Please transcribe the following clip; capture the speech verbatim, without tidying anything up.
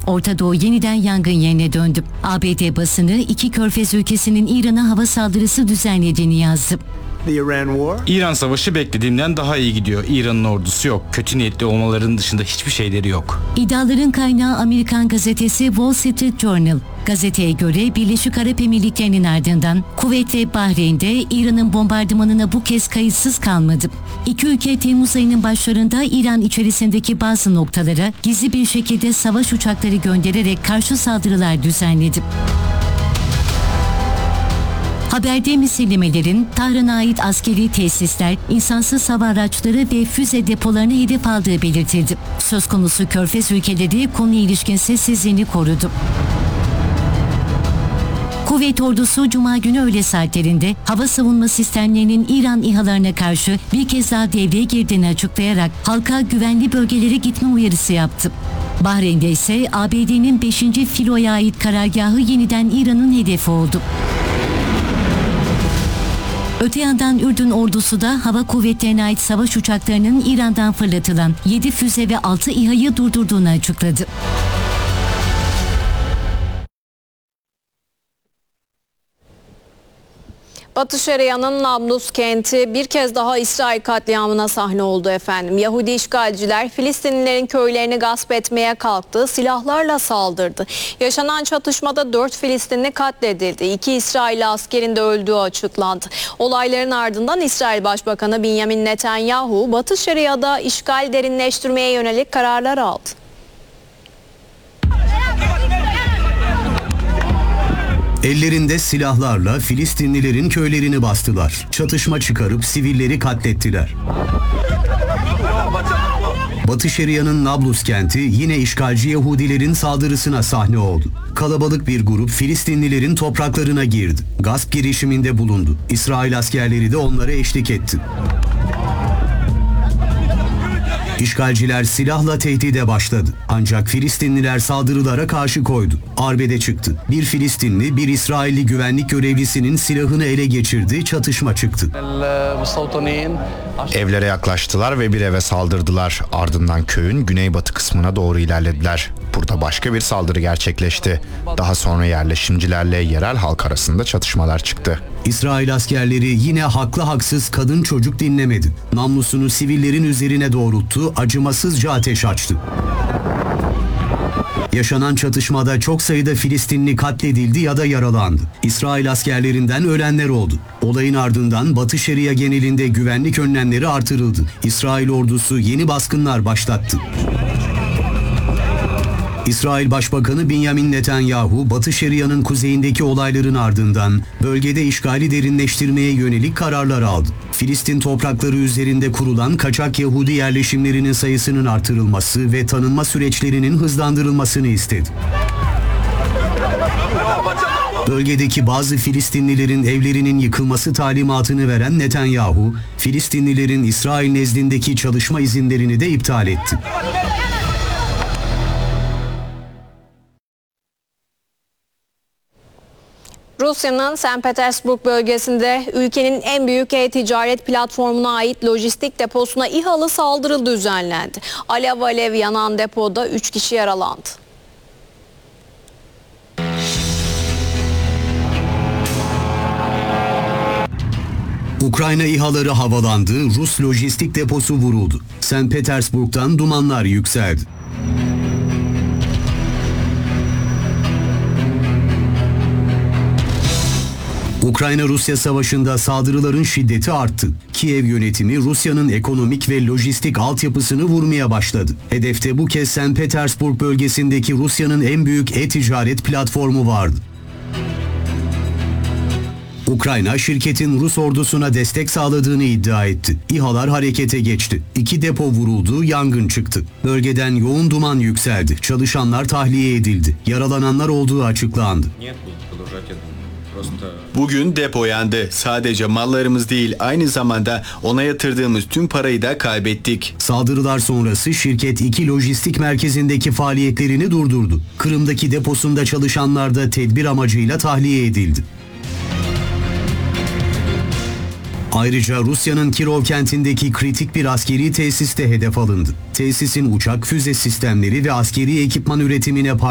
Orta Doğu yeniden yangın yerine döndü. A B D basını iki Körfez ülkesinin İran'a hava saldırısı düzenlediğini yazdı. İran savaşı beklediğimden daha iyi gidiyor. İran'ın ordusu yok. Kötü niyetli olmalarının dışında hiçbir şeyleri yok. İddiaların kaynağı Amerikan gazetesi Wall Street Journal. Gazeteye göre Birleşik Arap Emirlikleri'nin ardından Kuveyt ve Bahreyn'de İran'ın bombardımanına bu kez kayıtsız kalmadı. İki ülke Temmuz ayının başlarında İran içerisindeki bazı noktalara gizli bir şekilde savaş uçakları göndererek karşı saldırılar düzenledi. Haberde misillemelerin Tahran'a ait askeri tesisler, insansız hava araçları ve füze depolarını hedef aldığı belirtildi. Söz konusu Körfez ülkeleri konuya ilişkin sessizliğini korudu. Kuveyt ordusu Cuma günü öğle saatlerinde hava savunma sistemlerinin İran İHA'larına karşı bir kez daha devreye girdiğini açıklayarak halka güvenli bölgelere gitme uyarısı yaptı. Bahreyn'de ise A B D'nin beşinci filoya ait karargahı yeniden İran'ın hedefi oldu. Öte yandan Ürdün ordusu da hava kuvvetlerine ait savaş uçaklarının İran'dan fırlatılan yedi füze ve altı İHA'yı durdurduğunu açıkladı. Batı Şeria'nın Nablus kenti bir kez daha İsrail katliamına sahne oldu efendim. Yahudi işgalciler Filistinlilerin köylerini gasp etmeye kalktı, silahlarla saldırdı. Yaşanan çatışmada dört Filistinli katledildi. iki İsrail askerin de öldüğü açıklandı. Olayların ardından İsrail Başbakanı Benjamin Netanyahu, Batı Şeria'da işgal derinleştirmeye yönelik kararlar aldı. Ellerinde silahlarla Filistinlilerin köylerini bastılar. Çatışma çıkarıp sivilleri katlettiler. Batı Şeria'nın Nablus kenti yine işgalci Yahudilerin saldırısına sahne oldu. Kalabalık bir grup Filistinlilerin topraklarına girdi. Gasp girişiminde bulundu. İsrail askerleri de onlara eşlik etti. İşgalciler silahla tehdide başladı. Ancak Filistinliler saldırılara karşı koydu. Arbede çıktı. Bir Filistinli, bir İsrailli güvenlik görevlisinin silahını ele geçirdi, çatışma çıktı. Evlere yaklaştılar ve bir eve saldırdılar. Ardından köyün güneybatı kısmına doğru ilerlediler. Burada başka bir saldırı gerçekleşti. Daha sonra yerleşimcilerle yerel halk arasında çatışmalar çıktı. İsrail askerleri yine haklı haksız kadın çocuk dinlemedi. Namlusunu sivillerin üzerine doğrulttu, acımasızca ateş açtı. Yaşanan çatışmada çok sayıda Filistinli katledildi ya da yaralandı. İsrail askerlerinden ölenler oldu. Olayın ardından Batı Şeria genelinde güvenlik önlemleri artırıldı. İsrail ordusu yeni baskınlar başlattı. İsrail Başbakanı Benjamin Netanyahu, Batı Şeria'nın kuzeyindeki olayların ardından bölgede işgali derinleştirmeye yönelik kararlar aldı. Filistin toprakları üzerinde kurulan kaçak Yahudi yerleşimlerinin sayısının artırılması ve tanınma süreçlerinin hızlandırılmasını istedi. Bölgedeki bazı Filistinlilerin evlerinin yıkılması talimatını veren Netanyahu, Filistinlilerin İsrail nezdindeki çalışma izinlerini de iptal etti. Rusya'nın Sankt Petersburg bölgesinde ülkenin en büyük e-ticaret platformuna ait lojistik deposuna İHA'lı saldırı düzenlendi. Alev alev yanan depoda üç kişi yaralandı. Ukrayna İHA'ları havalandı, Rus lojistik deposu vuruldu. Sankt Petersburg'dan dumanlar yükseldi. Ukrayna-Rusya savaşında saldırıların şiddeti arttı. Kiev yönetimi Rusya'nın ekonomik ve lojistik altyapısını vurmaya başladı. Hedefte bu kez Sankt Petersburg bölgesindeki Rusya'nın en büyük e-ticaret platformu vardı. Ukrayna, şirketin Rus ordusuna destek sağladığını iddia etti. İHA'lar harekete geçti. İki depo vuruldu, yangın çıktı. Bölgeden yoğun duman yükseldi. Çalışanlar tahliye edildi. Yaralananlar olduğu açıklandı. Bugün depo yandı. Sadece mallarımız değil, aynı zamanda ona yatırdığımız tüm parayı da kaybettik. Saldırılar sonrası şirket iki lojistik merkezindeki faaliyetlerini durdurdu. Kırım'daki deposunda çalışanlar da tedbir amacıyla tahliye edildi. Ayrıca Rusya'nın Kirov kentindeki kritik bir askeri tesis de hedef alındı. Tesisin uçak, füze sistemleri ve askeri ekipman üretimine